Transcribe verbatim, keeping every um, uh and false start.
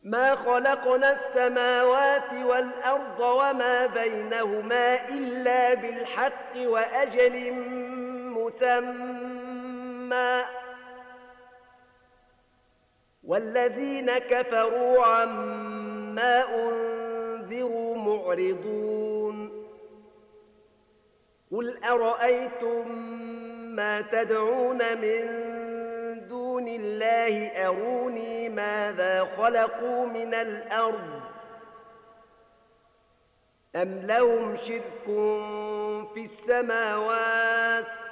ما خلقنا السماوات والأرض وما بينهما إلا بالحق وأجل مسمى والذين كفروا عما أنذروا معرضون قل أرأيتم ما تدعون من دون الله أروني ماذا خلقوا من الأرض أم لهم شرك في السماوات